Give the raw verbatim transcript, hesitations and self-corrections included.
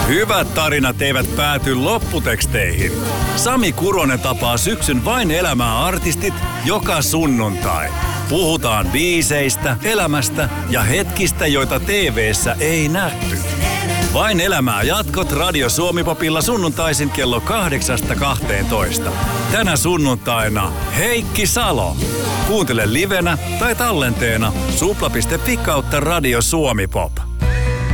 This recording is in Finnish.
Hyvät tarinat eivät pääty lopputeksteihin. Sami Kuronen tapaa syksyn Vain elämää -artistit joka sunnuntai. Puhutaan biiseistä, elämästä ja hetkistä, joita T V:ssä ei nähty. Vain elämää -jatkot Radio Suomi-popilla sunnuntaisin kello kahdeksasta kahteentoista. Tänä sunnuntaina Heikki Salo. Kuuntele livenä tai tallenteena supla piste fi kautta Radio Suomi Pop.